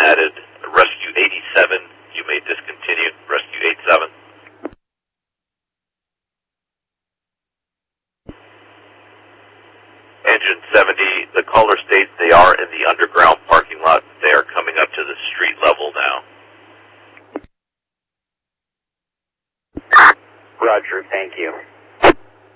added. Rescue 87, you may discontinue. Rescue 87. Engine 70, the caller states they are in the underground parking lot. They are coming up to the street level now. Roger, thank you.